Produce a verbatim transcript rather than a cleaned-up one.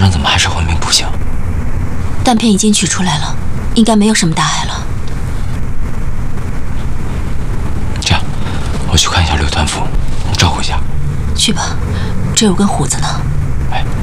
正怎么还是昏迷不醒？ 弹片已经取出来了，应该没有什么大碍了。 这样，我去看一下刘团副，照顾一下。 去吧，这有根虎子呢。 哎。